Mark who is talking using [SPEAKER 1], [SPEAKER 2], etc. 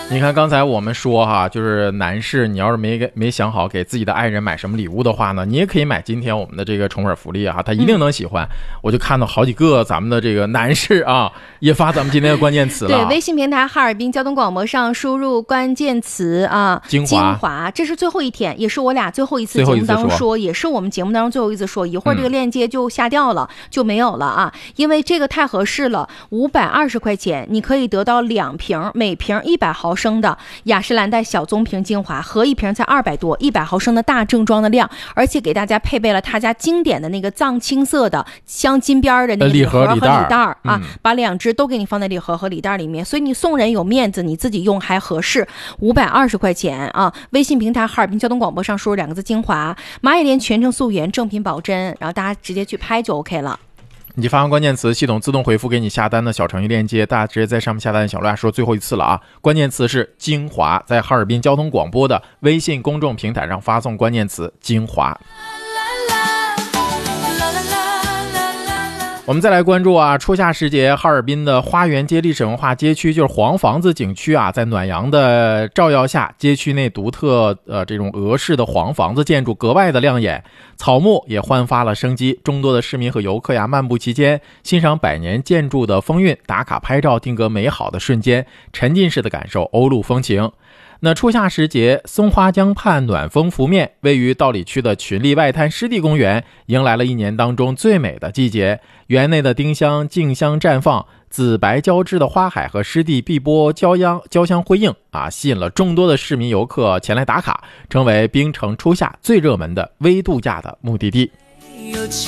[SPEAKER 1] 你看刚才我们说哈，就是男士你要是没想好给自己的爱人买什么礼物的话呢，你也可以买今天我们的这个宠粉福利啊，他一定能喜欢。我就看到好几个咱们的这个男士啊也发咱们今天的关键词了。
[SPEAKER 2] 对，微信平台哈尔滨交通广播上输入关键词啊，精华，这是最后一天，也是我俩最后一次节目当中说，也是我们节目当中最后一次说，一会儿这个链接就下掉了，就没有了啊，因为这个太合适了，520块钱你可以得到2瓶，每瓶100毫升的雅诗兰黛小棕瓶精华，合一瓶才200多，100毫升的大正装的量，而且给大家配备了他家经典的那个藏青色的镶金边的那个礼盒和礼袋啊，把2只都给你放在礼盒和礼袋里面，所以你送人有面子，你自己用还合适。520块钱啊！微信平台哈尔滨交通广播上输入2个字精华，蚂蚁莲全程溯源，正品保真，然后大家直接去拍就 OK 了。
[SPEAKER 1] 你发完关键词，系统自动回复给你下单的小程序链接，大家直接在上面下单。小路亚说最后一次了啊，关键词是精华，在哈尔滨交通广播的微信公众平台上发送关键词精华。我们再来关注啊，初夏时节，哈尔滨的花园街历史文化街区，就是黄房子景区啊，在暖阳的照耀下，街区内独特这种俄式的黄房子建筑格外的亮眼，草木也焕发了生机。众多的市民和游客呀，漫步其间，欣赏百年建筑的风韵，打卡拍照，定格美好的瞬间，沉浸式的感受欧陆风情。那初夏时节，松花江畔暖风拂面，位于道里区的群力外滩湿地公园迎来了一年当中最美的季节。园内的丁香竞相绽放，紫白交织的花海和湿地碧波交相辉映啊，吸引了众多的市民游客前来打卡，成为槟城初夏最热门的微度假的目的地。